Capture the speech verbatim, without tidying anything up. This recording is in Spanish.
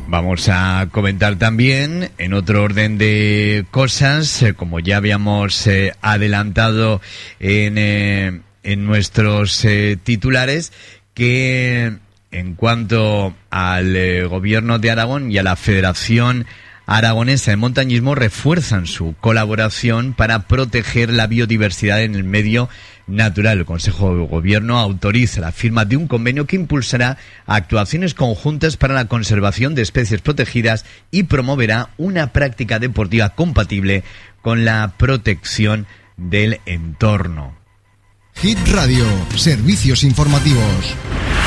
Vamos a comentar también, en otro orden de cosas, eh, como ya habíamos eh, adelantado en, eh, en nuestros eh, titulares, que en cuanto al eh, Gobierno de Aragón y a la Federación Aragonesa de Montañismo refuerzan su colaboración para proteger la biodiversidad en el medio natural. El Consejo de Gobierno autoriza la firma de un convenio que impulsará actuaciones conjuntas para la conservación de especies protegidas y promoverá una práctica deportiva compatible con la protección del entorno. Hit Radio, servicios informativos.